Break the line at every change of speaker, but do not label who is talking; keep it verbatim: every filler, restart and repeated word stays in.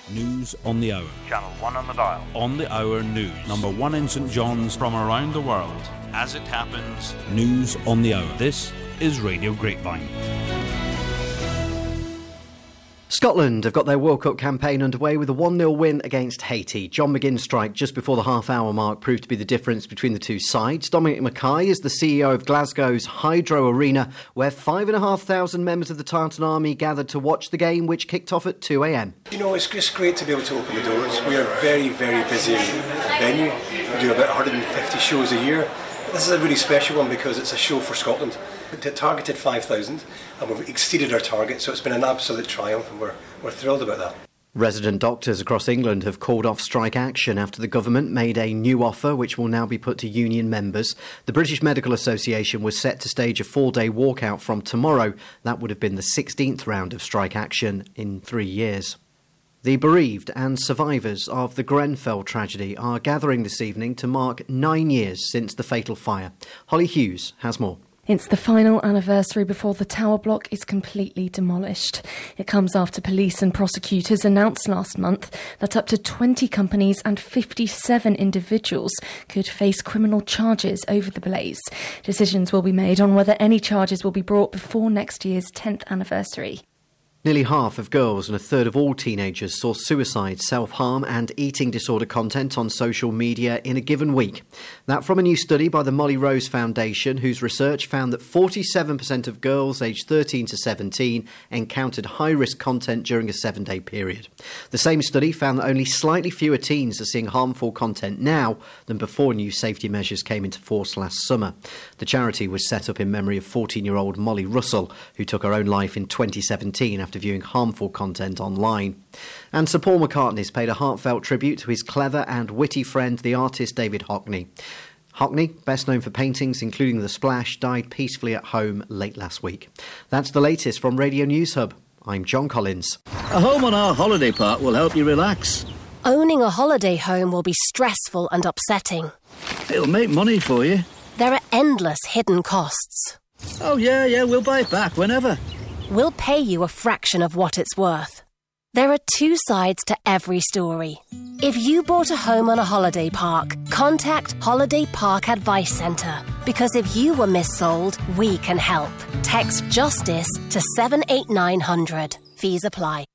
News on the hour.
Channel one on the dial.
On the hour news. Number one in St John's from around the world. As it happens, news on the hour. This is Radio Grapevine.
Scotland have got their World Cup campaign underway with a one nil win against Haiti. John McGinn's strike just before the half-hour mark proved to be the difference between the two sides. Dominic Mackay is the C E O of Glasgow's Hydro Arena, where five and a half thousand members of the Tartan Army gathered to watch the game, which kicked off at two a.m.
You know, it's just great to be able to open the doors. We are very, very busy venue. We do about one hundred fifty shows a year. This is a really special one because it's a show for Scotland. We targeted five thousand and we've exceeded our target, so it's been an absolute triumph and we're, we're thrilled about that.
Resident doctors across England have called off strike action after the government made a new offer which will now be put to union members. The British Medical Association was set to stage a four-day walkout from tomorrow. That would have been the sixteenth round of strike action in three years. The bereaved and survivors of the Grenfell tragedy are gathering this evening to mark nine years since the fatal fire. Holly Hughes has more.
It's the final anniversary before the tower block is completely demolished. It comes after police and prosecutors announced last month that up to twenty companies and fifty-seven individuals could face criminal charges over the blaze. Decisions will be made on whether any charges will be brought before next year's tenth anniversary.
Nearly half of girls and a third of all teenagers saw suicide, self-harm and eating disorder content on social media in a given week. That from a new study by the Molly Rose Foundation, whose research found that forty-seven percent of girls aged thirteen to seventeen encountered high-risk content during a seven-day period. The same study found that only slightly fewer teens are seeing harmful content now than before new safety measures came into force last summer. The charity was set up in memory of fourteen-year-old Molly Russell, who took her own life in twenty seventeen after after viewing harmful content online. And Sir Paul McCartney's paid a heartfelt tribute to his clever and witty friend, the artist David Hockney. Hockney, best known for paintings including The Splash, died peacefully at home late last week. That's the latest from Radio News Hub. I'm John Collins.
A home on our holiday park will help you relax.
Owning a holiday home will be stressful and upsetting.
It'll make money for you.
There are endless hidden costs.
Oh yeah, yeah, we'll buy it back whenever.
We'll pay you a fraction of what it's worth. There are two sides to every story. If you bought a home on a holiday park, contact Holiday Park Advice Centre. Because if you were missold, we can help. Text JUSTICE to seven eight nine hundred. Fees apply.